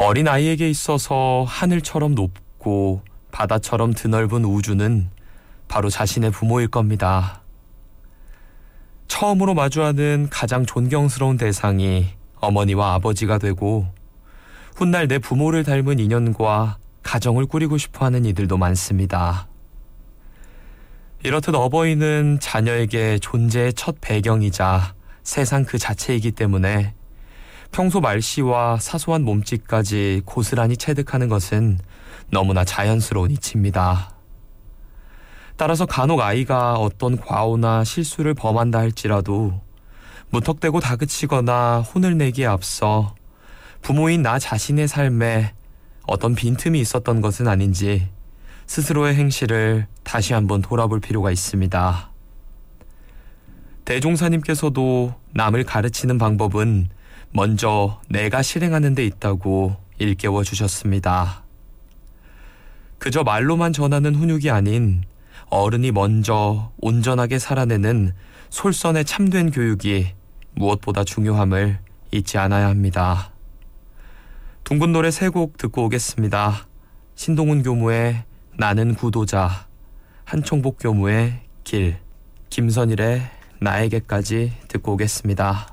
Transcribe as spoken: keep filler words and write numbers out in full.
어린아이에게 있어서 하늘처럼 높고 바다처럼 드넓은 우주는 바로 자신의 부모일 겁니다. 처음으로 마주하는 가장 존경스러운 대상이 어머니와 아버지가 되고 훗날 내 부모를 닮은 인연과 가정을 꾸리고 싶어하는 이들도 많습니다. 이렇듯 어버이는 자녀에게 존재의 첫 배경이자 세상 그 자체이기 때문에 평소 말씨와 사소한 몸짓까지 고스란히 체득하는 것은 너무나 자연스러운 이치입니다. 따라서 간혹 아이가 어떤 과오나 실수를 범한다 할지라도 무턱대고 다그치거나 혼을 내기에 앞서 부모인 나 자신의 삶에 어떤 빈틈이 있었던 것은 아닌지 스스로의 행실을 다시 한번 돌아볼 필요가 있습니다. 대종사님께서도 남을 가르치는 방법은 먼저 내가 실행하는 데 있다고 일깨워 주셨습니다. 그저 말로만 전하는 훈육이 아닌 어른이 먼저 온전하게 살아내는 솔선의 참된 교육이 무엇보다 중요함을 잊지 않아야 합니다. 둥근 노래 세 곡 듣고 오겠습니다. 신동훈 교무의 나는 구도자, 한총복 교무의 길, 김선일의 나에게까지 듣고 오겠습니다.